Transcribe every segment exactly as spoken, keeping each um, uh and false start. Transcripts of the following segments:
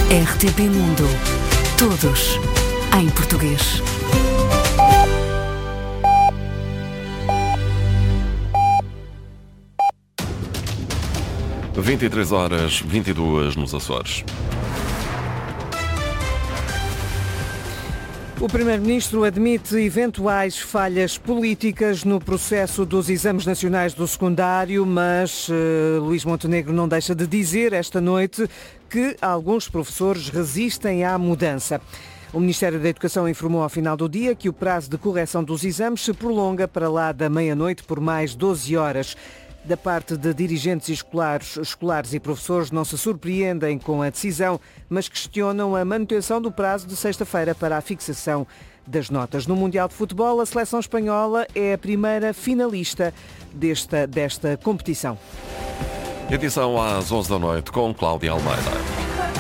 R T P Mundo. Todos em português. vinte e três horas, vinte e duas nos Açores. O Primeiro-Ministro admite eventuais falhas políticas no processo dos exames nacionais do secundário, mas uh, Luís Montenegro não deixa de dizer esta noite que alguns professores resistem à mudança. O Ministério da Educação informou ao final do dia que o prazo de correção dos exames se prolonga para lá da meia-noite por mais doze horas. Da parte de dirigentes escolares, escolares e professores não se surpreendem com a decisão, mas questionam a manutenção do prazo de sexta-feira para a fixação das notas. No Mundial de Futebol, a seleção espanhola é a primeira finalista desta, desta competição. Edição às onze da noite com Cláudia Almeida.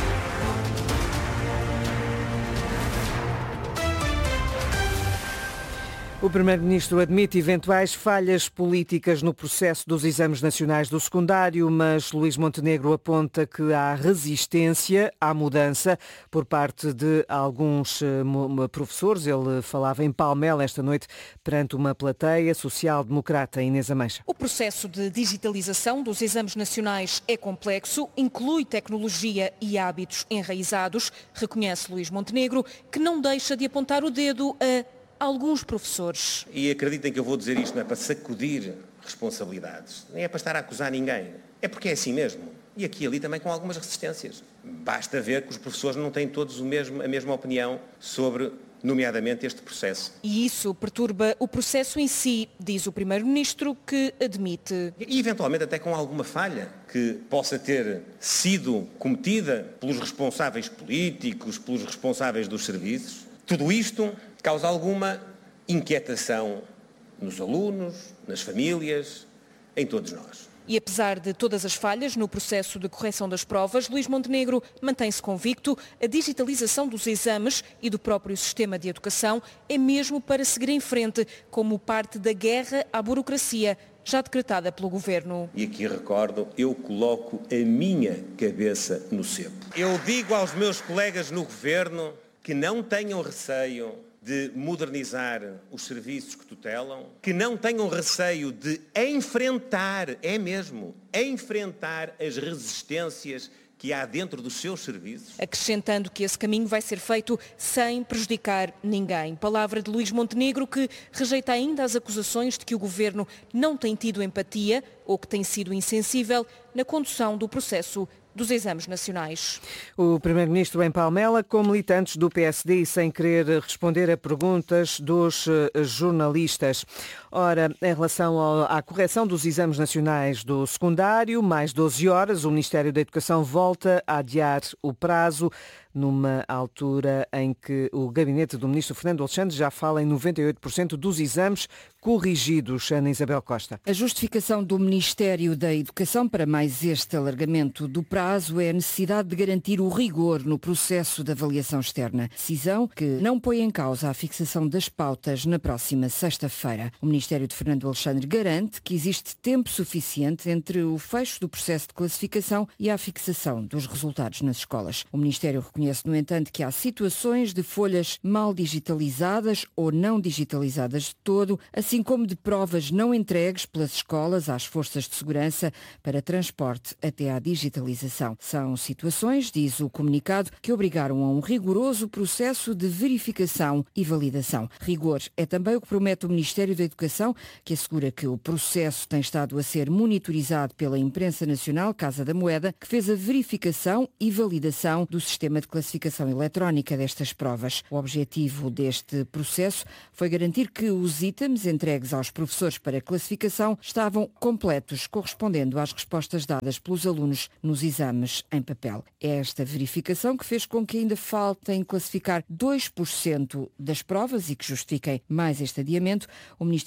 O Primeiro-Ministro admite eventuais falhas políticas no processo dos exames nacionais do secundário, mas Luís Montenegro aponta que há resistência à mudança por parte de alguns professores. Ele falava em Palmela esta noite perante uma plateia social-democrata. Inês Ameixa. O processo de digitalização dos exames nacionais é complexo, inclui tecnologia e hábitos enraizados, reconhece Luís Montenegro, que não deixa de apontar o dedo a alguns professores. E acreditem que eu vou dizer isto não é para sacudir responsabilidades, nem é para estar a acusar ninguém, é porque é assim mesmo. E aqui e ali também com algumas resistências. Basta ver que os professores não têm todos o mesmo, a mesma opinião sobre, nomeadamente, este processo. E isso perturba o processo em si, diz o Primeiro-Ministro, que admite. E eventualmente até com alguma falha que possa ter sido cometida pelos responsáveis políticos, pelos responsáveis dos serviços. Tudo isto causa alguma inquietação nos alunos, nas famílias, em todos nós. E apesar de todas as falhas no processo de correção das provas, Luís Montenegro mantém-se convicto, a digitalização dos exames e do próprio sistema de educação é mesmo para seguir em frente, como parte da guerra à burocracia, já decretada pelo Governo. E aqui recordo, eu coloco a minha cabeça no cepo. Eu digo aos meus colegas no Governo que não tenham receio de modernizar os serviços que tutelam, que não tenham receio de enfrentar, é mesmo, enfrentar as resistências que há dentro dos seus serviços. Acrescentando que esse caminho vai ser feito sem prejudicar ninguém. Palavra de Luís Montenegro, que rejeita ainda as acusações de que o Governo não tem tido empatia ou que tem sido insensível na condução do processo dos exames nacionais. O Primeiro-Ministro em Palmela, com militantes do P S D e sem querer responder a perguntas dos jornalistas. Ora, em relação à correção dos exames nacionais do secundário, mais doze horas, o Ministério da Educação volta a adiar o prazo, numa altura em que o gabinete do Ministro Fernando Alexandre já fala em noventa e oito por cento dos exames corrigidos. Ana Isabel Costa. A justificação do Ministério da Educação para mais este alargamento do prazo é a necessidade de garantir o rigor no processo de avaliação externa. Decisão que não põe em causa a fixação das pautas na próxima sexta-feira. O Ministério de Fernando Alexandre garante que existe tempo suficiente entre o fecho do processo de classificação e a fixação dos resultados nas escolas. O Ministério reconhece, no entanto, que há situações de folhas mal digitalizadas ou não digitalizadas de todo, assim como de provas não entregues pelas escolas às forças de segurança para transporte até à digitalização. São situações, diz o comunicado, que obrigaram a um rigoroso processo de verificação e validação. Rigor é também o que promete o Ministério da Educação, que assegura que o processo tem estado a ser monitorizado pela imprensa nacional, Casa da Moeda, que fez a verificação e validação do sistema de classificação eletrónica destas provas. O objetivo deste processo foi garantir que os itens entregues aos professores para classificação estavam completos, correspondendo às respostas dadas pelos alunos nos exames em papel. É esta verificação que fez com que ainda faltem classificar dois por cento das provas e que justifiquem mais este adiamento. O Ministério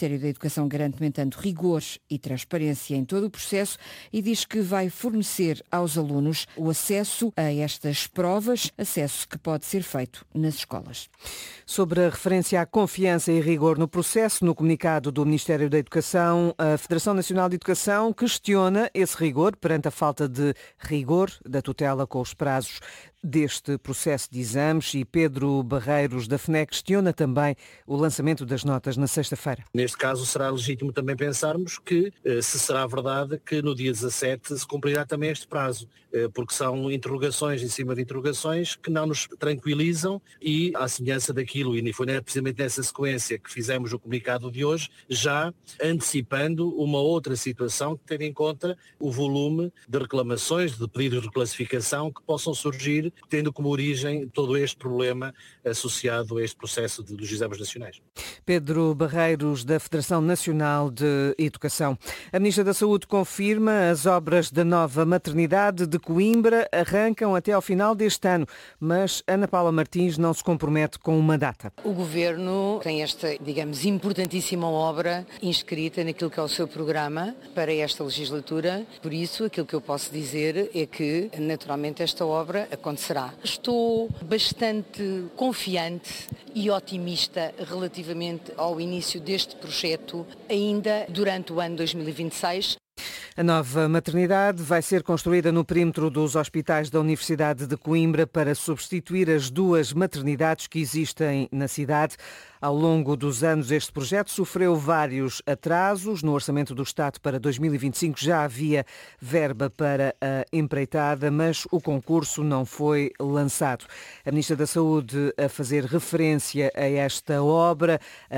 Ministério da Educação garante, no entanto, rigor e transparência em todo o processo e diz que vai fornecer aos alunos o acesso a estas provas, acesso que pode ser feito nas escolas. Sobre a referência à confiança e rigor no processo, no comunicado do Ministério da Educação, a Federação Nacional de Educação questiona esse rigor perante a falta de rigor da tutela com os prazos deste processo de exames, e Pedro Barreiros da F N E questiona também o lançamento das notas na sexta-feira. Neste caso será legítimo também pensarmos que se será verdade que no dia dezassete se cumprirá também este prazo, porque são interrogações em cima de interrogações que não nos tranquilizam e, à semelhança daquilo, e foi precisamente nessa sequência que fizemos o comunicado de hoje, já antecipando uma outra situação que teve em conta o volume de reclamações, de pedidos de reclassificação que possam surgir, tendo como origem todo este problema associado a este processo de, dos exames nacionais. Pedro Barreiros, da Federação Nacional de Educação. A Ministra da Saúde confirma as obras da nova maternidade de Coimbra arrancam até ao final deste ano, mas Ana Paula Martins não se compromete com uma data. O Governo tem esta, digamos, importantíssima obra inscrita naquilo que é o seu programa para esta legislatura, por isso aquilo que eu posso dizer é que naturalmente esta obra acontecerá. Estou bastante confiante e otimista relativamente ao início deste projeto ainda durante o ano dois mil e vinte e seis. A nova maternidade vai ser construída no perímetro dos hospitais da Universidade de Coimbra para substituir as duas maternidades que existem na cidade. Ao longo dos anos, este projeto sofreu vários atrasos. No Orçamento do Estado para dois mil e vinte e cinco já havia verba para a empreitada, mas o concurso não foi lançado. A Ministra da Saúde a fazer referência a esta obra,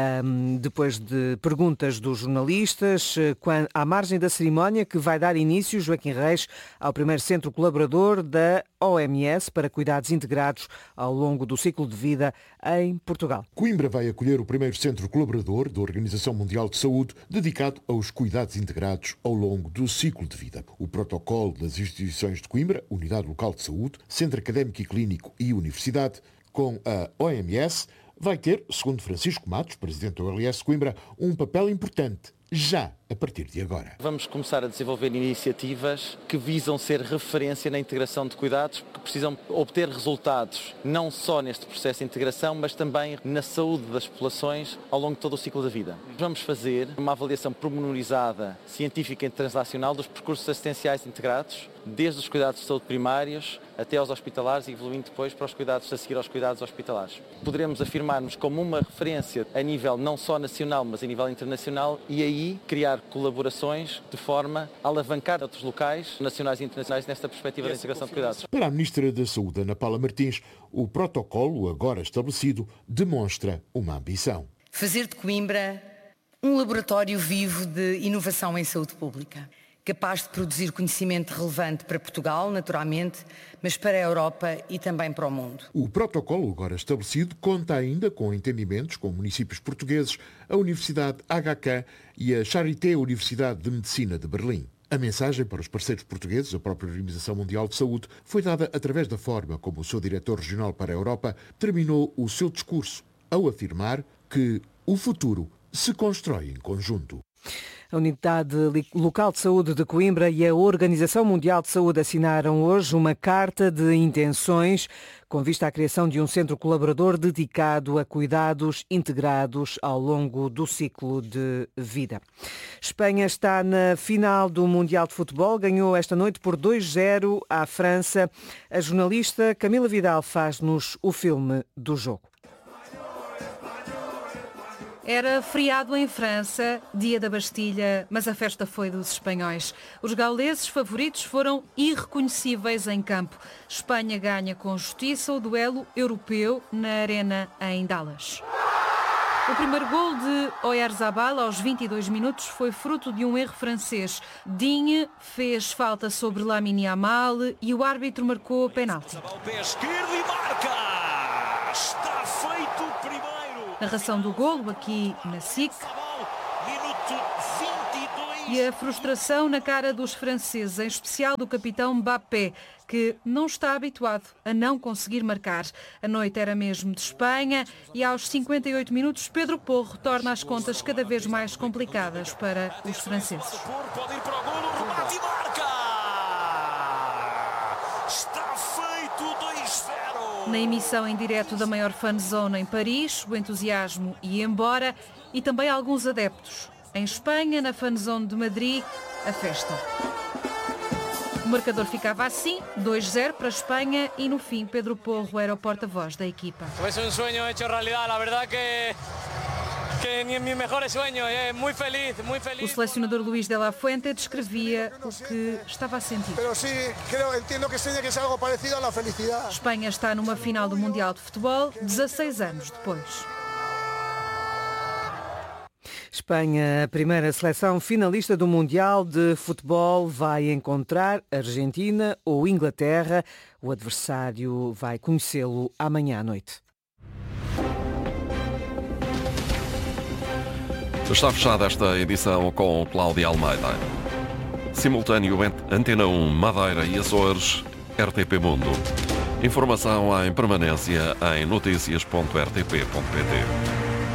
depois de perguntas dos jornalistas, à margem da cerimónia que vai dar início, Joaquim Reis, ao primeiro centro colaborador da O M S para cuidados integrados ao longo do ciclo de vida em Portugal. Coimbra vai acolher o primeiro centro colaborador da Organização Mundial de Saúde dedicado aos cuidados integrados ao longo do ciclo de vida. O protocolo das instituições de Coimbra, Unidade Local de Saúde, Centro Académico e Clínico e Universidade, com a O M S, vai ter, segundo Francisco Matos, presidente da O L S Coimbra, um papel importante já a partir de agora. Vamos começar a desenvolver iniciativas que visam ser referência na integração de cuidados, que precisam obter resultados não só neste processo de integração, mas também na saúde das populações ao longo de todo o ciclo da vida. Vamos fazer uma avaliação pormenorizada, científica e translacional dos percursos assistenciais integrados, desde os cuidados de saúde primários até aos hospitalares e evoluindo depois para os cuidados a seguir aos cuidados hospitalares. Poderemos afirmar-nos como uma referência a nível não só nacional, mas a nível internacional, e aí criar colaborações de forma a alavancar outros locais, nacionais e internacionais, nesta perspectiva da integração de cuidados. Para a Ministra da Saúde, Ana Paula Martins, o protocolo agora estabelecido demonstra uma ambição. Fazer de Coimbra um laboratório vivo de inovação em saúde pública, capaz de produzir conhecimento relevante para Portugal, naturalmente, mas para a Europa e também para o mundo. O protocolo agora estabelecido conta ainda com entendimentos com municípios portugueses, a Universidade H K e a Charité Universidade de Medicina de Berlim. A mensagem para os parceiros portugueses, a própria Organização Mundial de Saúde, foi dada através da forma como o seu diretor regional para a Europa terminou o seu discurso, ao afirmar que o futuro se constrói em conjunto. A Unidade Local de Saúde de Coimbra e a Organização Mundial de Saúde assinaram hoje uma carta de intenções com vista à criação de um centro colaborador dedicado a cuidados integrados ao longo do ciclo de vida. Espanha está na final do Mundial de Futebol, ganhou esta noite por dois a zero à França. A jornalista Camila Vidal faz-nos o filme do jogo. Era feriado em França, dia da Bastilha, mas a festa foi dos espanhóis. Os gauleses favoritos foram irreconhecíveis em campo. Espanha ganha com justiça o duelo europeu na Arena em Dallas. O primeiro gol de Oyarzabal aos vinte e dois minutos foi fruto de um erro francês. Digne fez falta sobre Lamine Yamal e o árbitro marcou penalti. Está feito o primeiro. Narração do golo aqui na S I C. e a frustração na cara dos franceses, em especial do capitão Mbappé, que não está habituado a não conseguir marcar. A noite era mesmo de Espanha e aos cinquenta e oito minutos Pedro Porro torna as contas cada vez mais complicadas para os franceses. Pode ir para o golo, remate e marca! Está feito dois zero! Na emissão em direto da maior fanzone em Paris, o entusiasmo ia embora e também alguns adeptos. Em Espanha, na fanzone de Madrid, a festa. O marcador ficava assim, dois zero para a Espanha e no fim Pedro Porro era o porta-voz da equipa. É um sonho hecho realidade, a verdade que que nem meus melhores sonhos, é muito feliz, muito feliz. O selecionador Luís de la Fuente descrevia o que estava a sentir. Pero sí, creo, entiendo que seja que é algo parecido à felicidade. Espanha está numa final do Mundial de Futebol, dezasseis anos depois. Espanha, a primeira seleção finalista do Mundial de Futebol, vai encontrar Argentina ou Inglaterra. O adversário vai conhecê-lo amanhã à noite. Está fechada esta edição com Cláudia Almeida. Simultâneo Antena um, Madeira e Açores, R T P Mundo. Informação em permanência em notícias ponto r t p ponto p t.